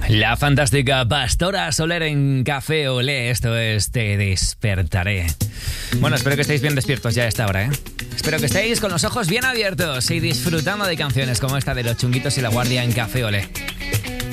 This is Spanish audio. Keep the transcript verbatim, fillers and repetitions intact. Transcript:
La fantástica Pastora Soler en Café Olé. Esto es Te Despertaré. Bueno, espero que estéis bien despiertos ya a esta hora, ¿eh? Espero que estéis con los ojos bien abiertos y disfrutando de canciones como esta de Los Chunguitos y La Guardia en Café Olé.